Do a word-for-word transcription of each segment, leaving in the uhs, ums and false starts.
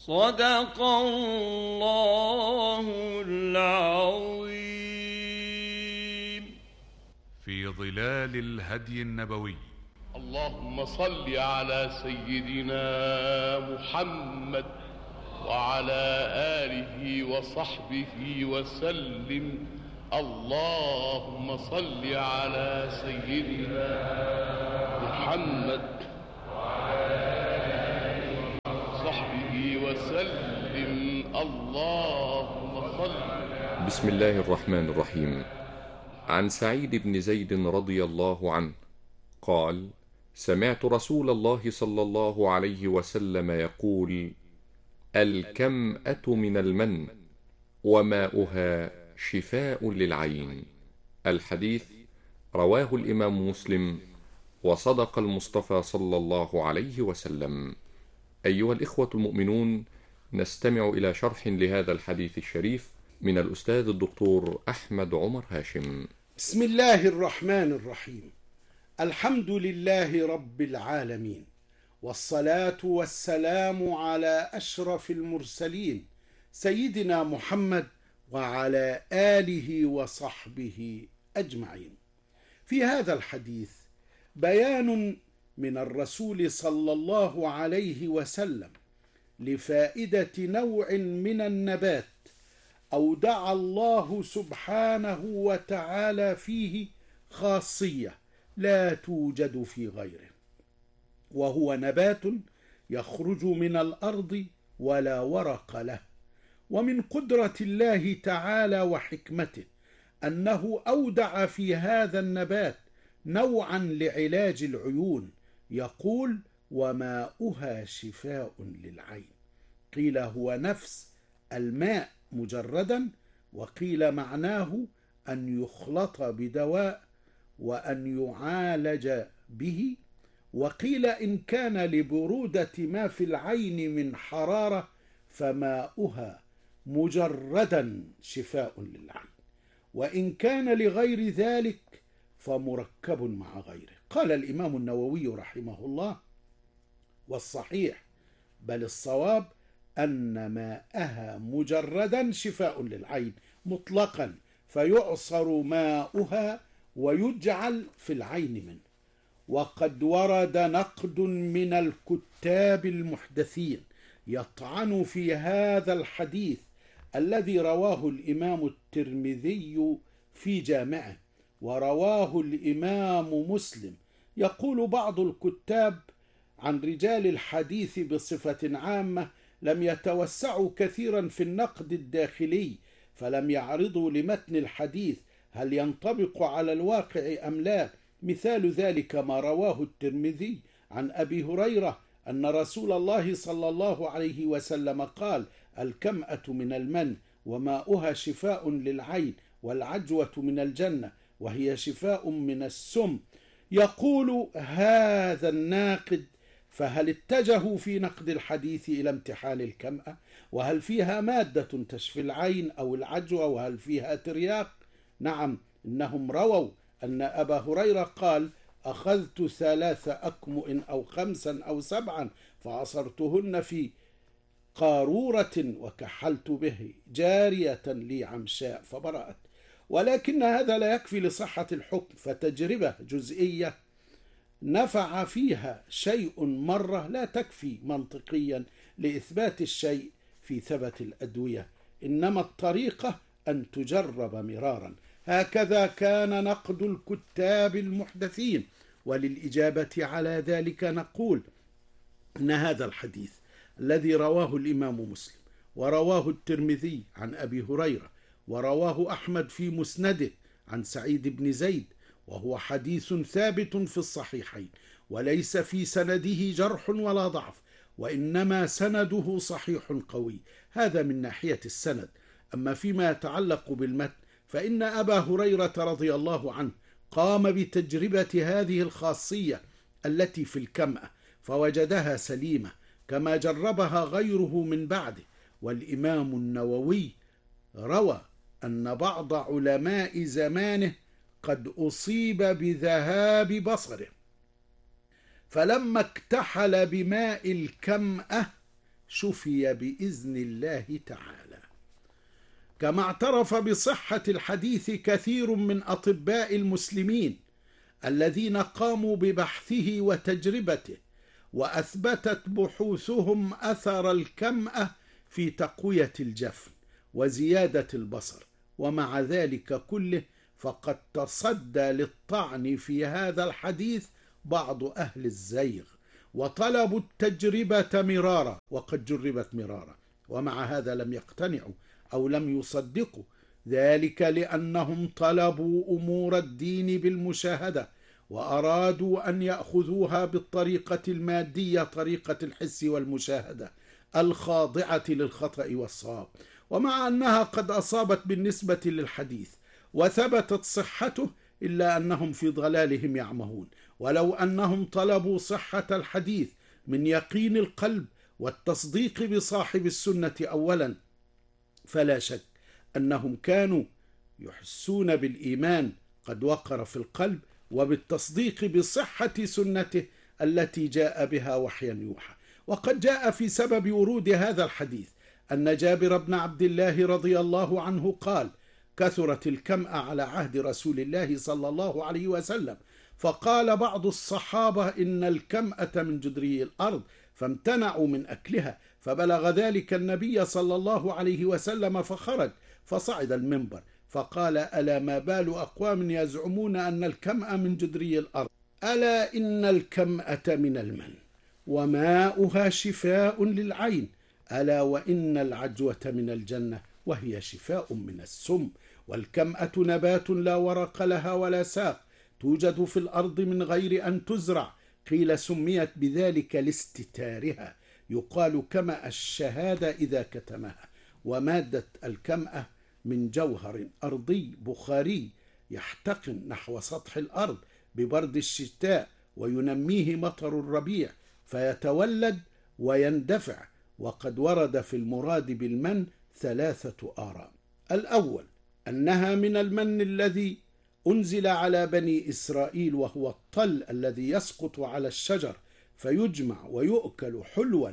صدق الله العظيم. في ظلال الهدي النبوي. اللهم صل على سيدنا محمد وعلى آله وصحبه وسلم. اللهم صل على سيدنا محمد وعلى آله وصحبه وسلم. اللهم صل. بسم الله الرحمن الرحيم. عن سعيد بن زيد رضي الله عنه قال: سمعت رسول الله صلى الله عليه وسلم يقول: الكمأة من المن وماؤها شفاء للعين. الحديث رواه الإمام مسلم، وصدق المصطفى صلى الله عليه وسلم. أيها الإخوة المؤمنون، نستمع إلى شرح لهذا الحديث الشريف من الأستاذ الدكتور أحمد عمر هاشم. بسم الله الرحمن الرحيم. الحمد لله رب العالمين، والصلاة والسلام على أشرف المرسلين سيدنا محمد وعلى آله وصحبه أجمعين. في هذا الحديث بيان من الرسول صلى الله عليه وسلم لفائدة نوع من النبات أودع الله سبحانه وتعالى فيه خاصية لا توجد في غيره، وهو نبات يخرج من الأرض ولا ورق له. ومن قدرة الله تعالى وحكمته أنه أودع في هذا النبات نوعا لعلاج العيون، يقول: وماؤها شفاء للعين. قيل هو نفس الماء مجردا، وقيل معناه أن يخلط بدواء وأن يعالج به، وقيل إن كان لبرودة ما في العين من حرارة فماؤها مجردا شفاء للعين، وإن كان لغير ذلك فمركب مع غيره. قال الإمام النووي رحمه الله: والصحيح بل الصواب أن ماءها مجردا شفاء للعين مطلقا، فيعصر ماؤها ويجعل في العين منه. وقد ورد نقد من الكتاب المحدثين يطعن في هذا الحديث الذي رواه الإمام الترمذي في جامعه، ورواه الإمام مسلم. يقول بعض الكتاب عن رجال الحديث بصفة عامة: لم يتوسعوا كثيرا في النقد الداخلي، فلم يعرضوا لمتن الحديث هل ينطبق على الواقع أم لا. مثال ذلك ما رواه الترمذي عن أبي هريرة أن رسول الله صلى الله عليه وسلم قال: الكمأة من المن وماؤها شفاء للعين، والعجوة من الجنة وهي شفاء من السم. يقول هذا الناقد: فهل اتجهوا في نقد الحديث إلى امتحان الكمأة؟ وهل فيها مادة تشفي العين أو العجوة؟ وهل فيها ترياق؟ نعم، إنهم رووا أن أبا هريرة قال: أخذت ثلاث أكمؤ أو خمسا أو سبعا فعصرتهن في قارورة وكحلت به جارية لي عمشاء فبرأت. ولكن هذا لا يكفي لصحة الحكم، فتجربة جزئية نفع فيها شيء مرة لا تكفي منطقيا لإثبات الشيء في ثبت الأدوية، إنما الطريقة أن تجرب مرارا. هكذا كان نقد الكتاب المحدثين. وللإجابة على ذلك نقول إن هذا الحديث الذي رواه الإمام مسلم ورواه الترمذي عن أبي هريرة ورواه أحمد في مسنده عن سعيد بن زيد، وهو حديث ثابت في الصحيحين، وليس في سنده جرح ولا ضعف، وإنما سنده صحيح قوي. هذا من ناحية السند. أما فيما يتعلق بالمتن فإن أبا هريرة رضي الله عنه قام بتجربة هذه الخاصية التي في الكمأة فوجدها سليمة، كما جربها غيره من بعده. والإمام النووي روى أن بعض علماء زمانه قد أصيب بذهاب بصره، فلما اكتحل بماء الكمأة شفي بإذن الله تعالى. كما اعترف بصحة الحديث كثير من أطباء المسلمين الذين قاموا ببحثه وتجربته، وأثبتت بحوثهم أثر الكمأة في تقوية الجفن وزيادة البصر. ومع ذلك كله فقد تصدى للطعن في هذا الحديث بعض أهل الزيغ، وطلبوا التجربة مرارا، وقد جربت مرارا، ومع هذا لم يقتنعوا أو لم يصدقوا، ذلك لأنهم طلبوا أمور الدين بالمشاهدة، وأرادوا أن يأخذوها بالطريقة المادية، طريقة الحس والمشاهدة الخاضعة للخطأ والصواب. ومع أنها قد أصابت بالنسبة للحديث وثبتت صحته، إلا أنهم في ضلالهم يعمهون. ولو أنهم طلبوا صحة الحديث من يقين القلب والتصديق بصاحب السنة أولا، فلا شك أنهم كانوا يحسون بالإيمان قد وقر في القلب، وبالتصديق بصحة سنته التي جاء بها وحيا يوحى. وقد جاء في سبب ورود هذا الحديث أن جابر بن عبد الله رضي الله عنه قال: كثرت الكمأة على عهد رسول الله صلى الله عليه وسلم، فقال بعض الصحابة إن الكمأة من جدري الأرض، فامتنعوا من أكلها، فبلغ ذلك النبي صلى الله عليه وسلم، فخرج فصعد المنبر فقال: ألا ما بال أقوام يزعمون أن الكمأة من جدري الأرض، ألا إن الكمأة من المن وماؤها شفاء للعين، ألا وإن العجوة من الجنة وهي شفاء من السم، والكمأة نبات لا ورق لها ولا ساق، توجد في الأرض من غير أن تزرع، قيل سميت بذلك لاستتارها، يقال كمأ الشهادة إذا كتمها. ومادة الكمأة من جوهر أرضي بخاري يحتقن نحو سطح الأرض ببرد الشتاء، وينميه مطر الربيع فيتولد ويندفع. وقد ورد في المراد بالمن ثلاثة آراء: الأول أنها من المن الذي أنزل على بني إسرائيل، وهو الطل الذي يسقط على الشجر فيجمع ويؤكل حلوا،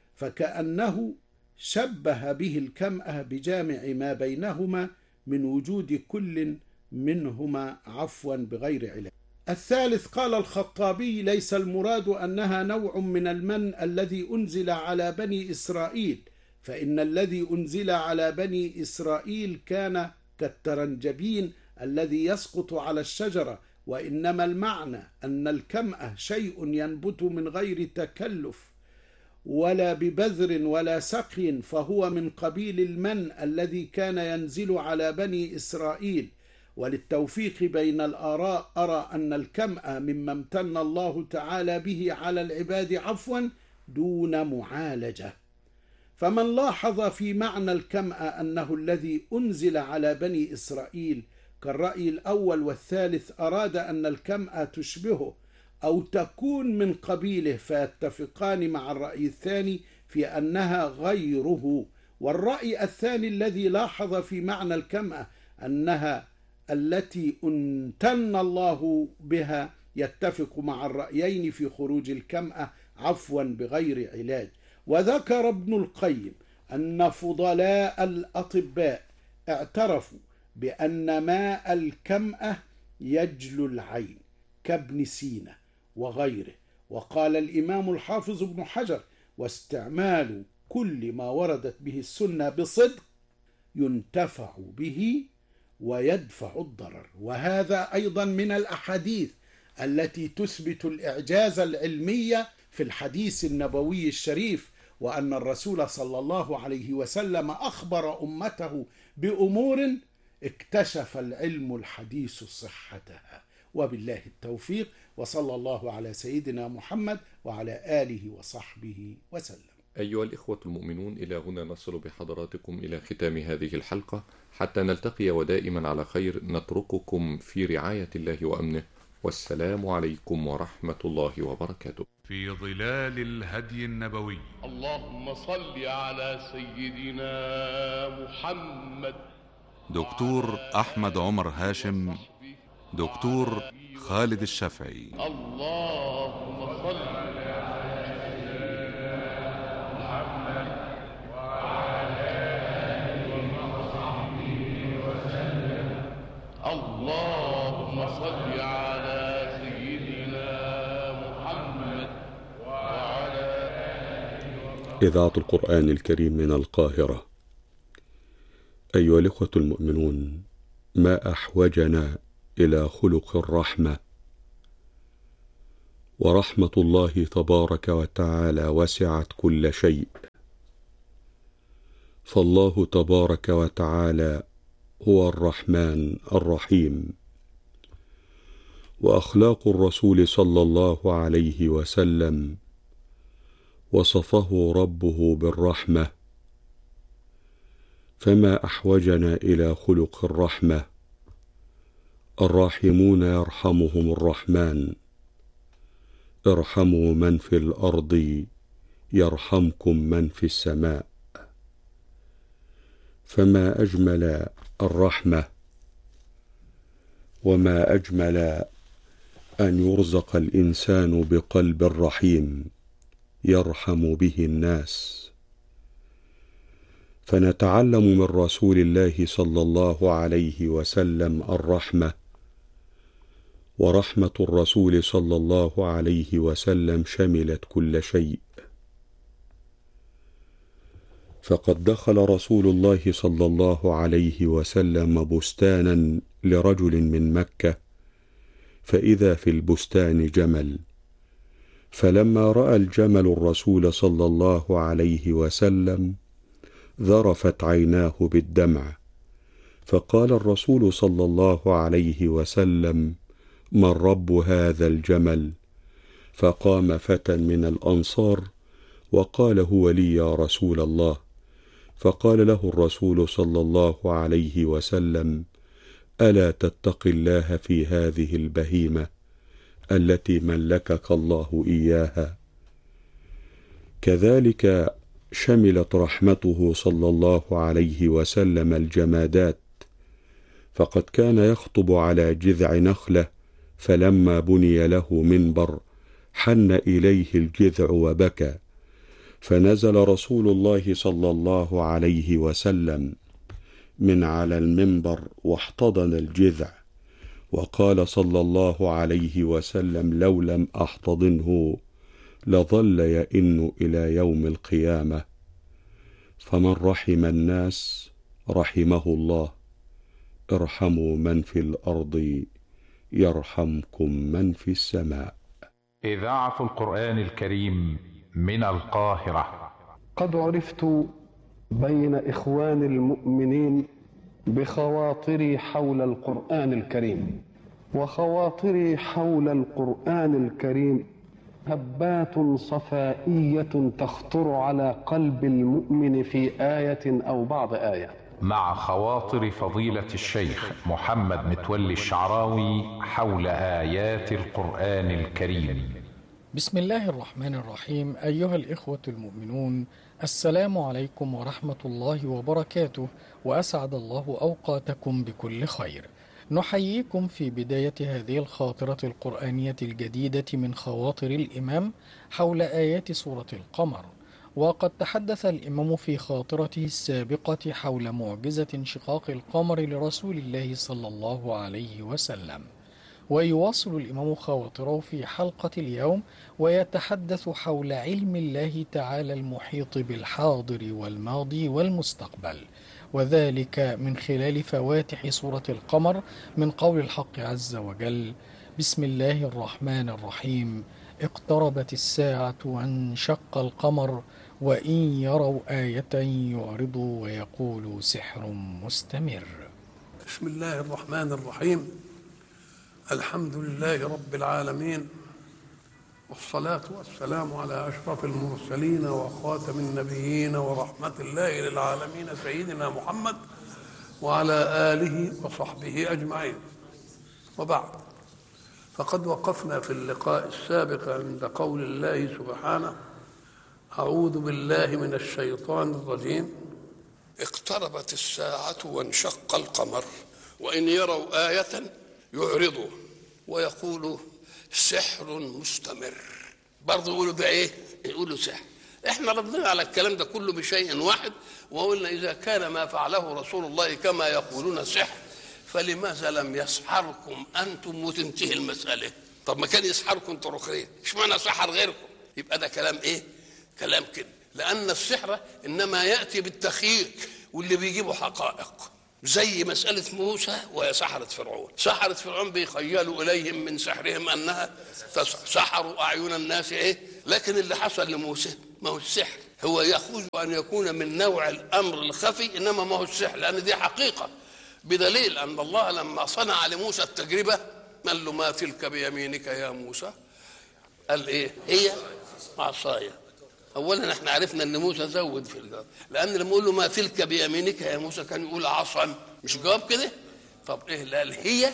فكأنه شبه به الكمأة بجامع ما بينهما من وجود كل منهما عفوا بغير علاج. الثالث قال الخطابي: ليس المراد أنها نوع من المن الذي أنزل على بني إسرائيل، فإن الذي أنزل على بني إسرائيل كان كالترنجبين الذي يسقط على الشجرة، وإنما المعنى أن الكمأة شيء ينبت من غير تكلف ولا ببذر ولا سقي، فهو من قبيل المن الذي كان ينزل على بني إسرائيل. وللتوفيق بين الآراء أرى أن الكمأة مما امتن الله تعالى به على العباد عفوا دون معالجة. فمن لاحظ في معنى الكمأة أنه الذي أنزل على بني إسرائيل كالرأي الأول والثالث، أراد أن الكمأة تشبهه أو تكون من قبيله، فيتفقان مع الرأي الثاني في أنها غيره. والرأي الثاني الذي لاحظ في معنى الكمأة أنها التي امتن الله بها يتفق مع الرأيين في خروج الكمأة عفوا بغير علاج. وذكر ابن القيم أن فضلاء الأطباء اعترفوا بأن ماء الكمأة يجلو العين كابن سينا وغيره. وقال الإمام الحافظ ابن حجر: واستعمال كل ما وردت به السنة بصدق ينتفع به ويدفع الضرر. وهذا أيضا من الأحاديث التي تثبت الإعجاز العلمي في الحديث النبوي الشريف، وأن الرسول صلى الله عليه وسلم أخبر أمته بأمور اكتشف العلم الحديث صحتها. وبالله التوفيق، وصلى الله على سيدنا محمد وعلى آله وصحبه وسلم. أيها الإخوة المؤمنون، إلى هنا نصل بحضراتكم إلى ختام هذه الحلقة، حتى نلتقي ودائما على خير نترككم في رعاية الله وأمنه، والسلام عليكم ورحمة الله وبركاته. في ظلال الهدي النبوي. اللهم صل على سيدنا محمد. دكتور أحمد عمر هاشم، دكتور خالد الشافعي. اللهم صل على سيدنا محمد. إذاعة القرآن الكريم من القاهرة. أيها الإخوة المؤمنون، ما أحوجنا إلى خلق الرحمة، ورحمة الله تبارك وتعالى وسعت كل شيء، فالله تبارك وتعالى هو الرحمن الرحيم، وأخلاق الرسول صلى الله عليه وسلم وصفه ربه بالرحمة، فما أحوجنا إلى خلق الرحمة. الراحمون يرحمهم الرحمن، ارحموا من في الأرض يرحمكم من في السماء. فما أجمل الرحمة، وما أجمل أن يرزق الإنسان بقلب رحيم يرحم به الناس. فنتعلم من رسول الله صلى الله عليه وسلم الرحمة، ورحمة الرسول صلى الله عليه وسلم شملت كل شيء. فقد دخل رسول الله صلى الله عليه وسلم بستانا لرجل من مكة، فإذا في البستان جمل، فلما رأى الجمل الرسول صلى الله عليه وسلم ذرفت عيناه بالدمع، فقال الرسول صلى الله عليه وسلم: من رب هذا الجمل؟ فقام فتى من الأنصار وقال: هو لي يا رسول الله. فقال له الرسول صلى الله عليه وسلم: ألا تتق الله في هذه البهيمة التي ملكك الله إياها؟ كذلك شملت رحمته صلى الله عليه وسلم الجمادات، فقد كان يخطب على جذع نخلة، فلما بني له منبر حن إليه الجذع وبكى، فنزل رسول الله صلى الله عليه وسلم من على المنبر واحتضن الجذع، وقال صلى الله عليه وسلم: لو لم أحتضنه لظل يئن إلى يوم القيامة. فمن رحم الناس رحمه الله، ارحموا من في الأرض يرحمكم من في السماء. إذاعة القرآن الكريم من القاهرة. قد عرفت بين إخوان المؤمنين بخواطري حول القرآن الكريم، وخواطري حول القرآن الكريم هبات صفائية تخطر على قلب المؤمن في آية أو بعض آية. مع خواطر فضيلة الشيخ محمد متولي الشعراوي حول آيات القرآن الكريم. بسم الله الرحمن الرحيم. أيها الإخوة المؤمنون، السلام عليكم ورحمة الله وبركاته، وأسعد الله أوقاتكم بكل خير. نحييكم في بداية هذه الخاطرة القرآنية الجديدة من خواطر الإمام حول آيات سورة القمر. وقد تحدث الإمام في خاطرته السابقة حول معجزة انشقاق القمر لرسول الله صلى الله عليه وسلم، ويواصل الإمام خواطره في حلقة اليوم ويتحدث حول علم الله تعالى المحيط بالحاضر والماضي والمستقبل، وذلك من خلال فواتح سورة القمر من قول الحق عز وجل: بسم الله الرحمن الرحيم، اقتربت الساعة وانشق القمر وإن يروا آية يعرضوا ويقولوا سحر مستمر. بسم الله الرحمن الرحيم. الحمد لله رب العالمين، والصلاة والسلام على أشرف المرسلين وخاتم النبيين ورحمة الله للعالمين سيدنا محمد وعلى آله وصحبه أجمعين. وبعد، فقد وقفنا في اللقاء السابق عند قول الله سبحانه: أعوذ بالله من الشيطان الرجيم، اقتربت الساعة وانشق القمر وإن يروا آية يعرضوا ويقولوا سحر مستمر. برضه يقولوا ده ايه؟ يقولوا سحر. احنا ردنا على الكلام ده كله بشيء واحد، وقلنا اذا كان ما فعله رسول الله كما يقولون سحر، فلماذا لم يسحركم انتم وتنتهي المساله؟ طب ما كان يسحركم انتوا رخرين، اشمعنى سحر غيركم؟ يبقى ده كلام ايه؟ كلام كده. لأن السحر إنما يأتي بالتخييل، واللي بيجيبوا حقائق، زي مسألة موسى وسحرة فرعون. سحرة فرعون بيخيلوا إليهم من سحرهم أنها سحروا أعين الناس إيه، لكن اللي حصل لموسى ما هو السحر، هو يخوج أن يكون من نوع الأمر الخفي، إنما ما هو السحر، لأن دي حقيقة، بدليل أن الله لما صنع لموسى التجربة قال له ما تلك بيمينك يا موسى؟ قال إيه؟ هي عصايا. أولا احنا عرفنا أن موسى زود في الجواب، لأن لما يقول له ما تلك بيمينك يا موسى كان يقول عصا، مش جواب كده؟ طب إيه؟ قال هي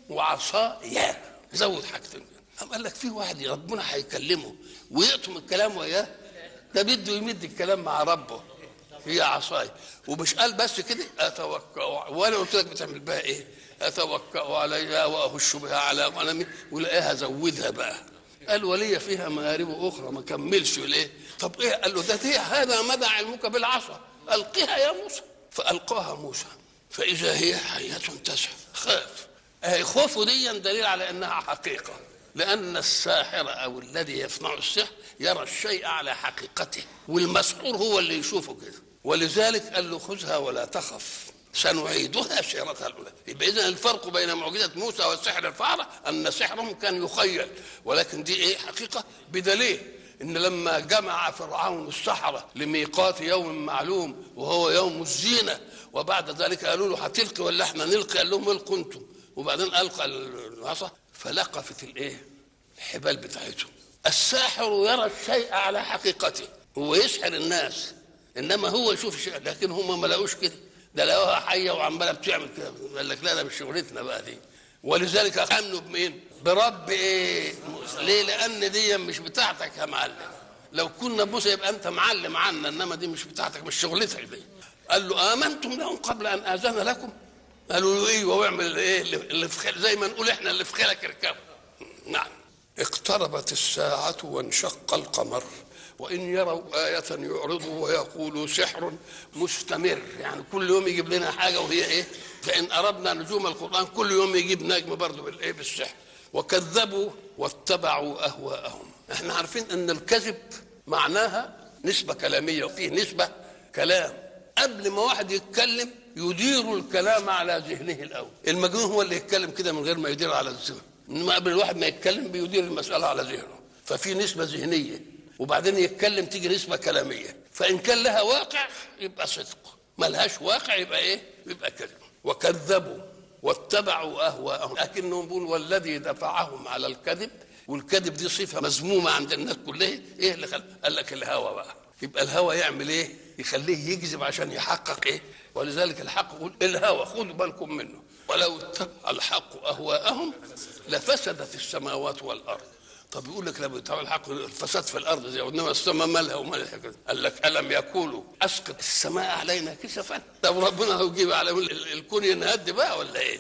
وعصايا، زود حاجتين. قال لك في واحد ربنا هيكلمه ويقطم الكلام وياه، ده بده يمد الكلام مع ربه. هي عصاي، ومش قال بس كده اتوكا، وانا قلت لك بتعمل بها ايه؟ اتوكا عليها واهش بها على غنمي، ولاقيها زودها بقى. قال ولي فيها مآرب اخرى، ما كملش ليه؟ طب ايه؟ قال له ده دي هذا مدى علمك بالعصا، القيها يا موسى. فالقاها موسى فاذا هي حيه تسعى. خاف، اهي خوفه دي دليل على انها حقيقه، لأن الساحر أو الذي يصنع السحر يرى الشيء على حقيقته، والمسحور هو اللي يشوفه كده. ولذلك قال له خذها ولا تخف سنعيدها سيرتها الأولى. يبقى إذن الفرق بين معجزة موسى والسحر الفعلة أن سحرهم كان يخيل، ولكن دي إيه حقيقة، بدليل إن لما جمع فرعون السحرة لميقات يوم معلوم وهو يوم الزينة، وبعد ذلك قالوا له هتلقي ولا احنا نلقي؟ قال لهم القوا انتم، وبعدين ألقى العصا فلقفت الايه؟ الحبال بتاعته. الساحر يرى الشيء على حقيقته، هو يسحر الناس انما هو يشوف شيء، لكن هم ما لقوش كده، ده لقوها حيه وعماله بتعمل كده. قال لك لا، ده مش شغلتنا بقى دي. ولذلك امنوا بمين؟ برب ايه؟ ليه؟ لان دي مش بتاعتك يا معلم. لو كنا موسى يبقى انت معلم عنا، انما دي مش بتاعتك، مش شغلتك دي. قال له امنتم لهم قبل ان اذن لكم؟ قالوا له ايوه، واعمل ايه اللي في خيل، زي ما نقول احنا اللي في خيلك اركبه. نعم. اقتربت الساعة وانشق القمر وإن يروا آية يعرضوا ويقولوا سحر مستمر، يعني كل يوم يجيب لنا حاجة وهي إيه؟ فإن أردنا نجوم القرآن كل يوم يجيب نجم برضه بالإيه؟ بالسحر. وكذبوا واتبعوا أهواءهم. احنا عارفين أن الكذب معناها نسبة كلامية، وفيه نسبة كلام. قبل ما واحد يتكلم يدير الكلام على ذهنه الأول. المجنون هو اللي يتكلم كده من غير ما يدير على ذهنه، انما قبل الواحد ما يتكلم بيدير المسألة على ذهنه. ففي نسبة ذهنية، وبعدين يتكلم تيجي نسبة كلامية. فإن كان لها واقع يبقى صدق، ما لهاش واقع يبقى إيه؟ يبقى كذب. وكذبوا واتبعوا أهواءهم، لكنهم بيقولوا والذي دفعهم على الكذب، والكذب دي صفة مذمومة عند الناس كلها. إيه اللي خل... قال لك الهوى بقى. يبقى الهوى يعمل إيه؟ يخليه يكذب عشان يحقق إيه؟ ولذلك الحق يقول الهوى خذوا بالكم منه، ولو اتبع الحق أهواءهم لفسدت السماوات والأرض. طب يقول لك لما يتبع الحق الفساد في الأرض زي، إنما السماء مالها ومال الحكاية. قال لك ألم يقولوا أسقط السماء علينا كسفا؟ طب ربنا هيجيب على الكون ينهد بقى ولا إيه؟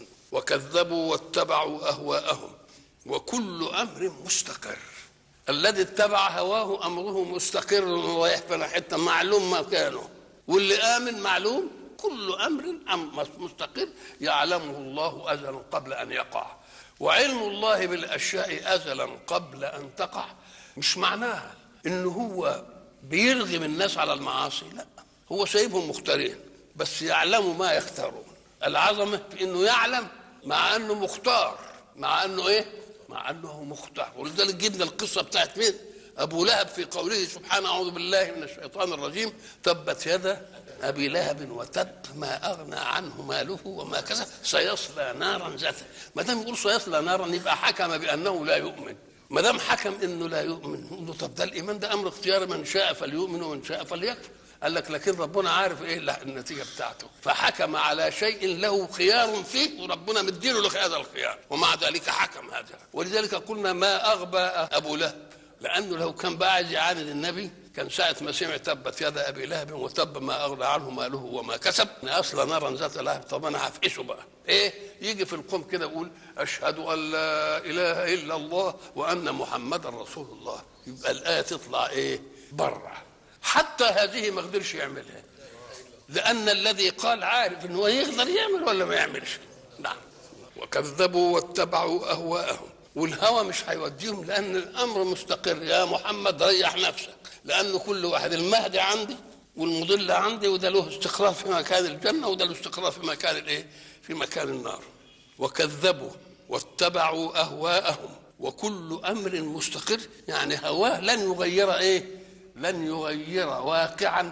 وكذبوا واتبعوا أهواءهم وكل أمر مستقر. الذي اتبع هواه أمره مستقر ويحفل حتى معلوم ما كانوا، واللي آمن معلوم كل أمر مستقر يعلمه الله أزلا قبل أن يقع. وعلم الله بالأشياء أزلا قبل أن تقع مش معناها إنه هو بيرغم الناس على المعاصي، لا، هو سايبهم مختارين بس يعلموا ما يختارون. العظمة في إنه يعلم مع أنه مختار، مع أنه إيه؟ مع أنه مختار. ولذلك جبنا القصة بتاعت مين؟ أبو لهب في قوله سبحانه أعوذ بالله من الشيطان الرجيم تبت يدا أبي لهب وتب ما أغنى عنه ماله وما كسب سيصلى نارا ذات. ما دام يقول سيصلى نارا يبقى حكم بأنه لا يؤمن. ما دام حكم إنه لا يؤمن نقول له طب ده الإيمان ده أمر اختياري، من شاء فليؤمن ومن شاء فليكفر. قال لك لكن ربنا عارف إيه النتيجة بتاعته، فحكم على شيء له خيار فيه وربنا مديله له هذا الخيار، ومع ذلك حكم هذا. ولذلك قلنا ما أغبى أبو لهب، لأنه لو كان بقى عايز يعاند النبي كان ساعة ما سمع تبت يد أبي لهب وتب ما أغنى عنه ماله وما كسب أصل نارا ذات لهب. طب أنا هفقسه بقى إيه؟ يجي في القوم كده يقول أشهد أن لا إله إلا الله وأن محمدا رسول الله، يبقى الآية تطلع إيه؟ بره. حتى هذه ما قدرش يعملها، لأن الذي قال عارف إنه يقدر يعمل ولا ما يعملش. نعم. وكذبوا واتبعوا أهواءهم، والهوى مش هيوديهم لأن الأمر مستقر. يا محمد ريح نفسك، لأنه كل واحد المهدي عندي والمضل عندي، وده له استقرار في مكان الجنة وده له استقرار في مكان الايه؟ في مكان النار. وكذبوا واتبعوا أهواءهم وكل أمر مستقر، يعني هواه لن يغير ايه؟ لن يغير واقعا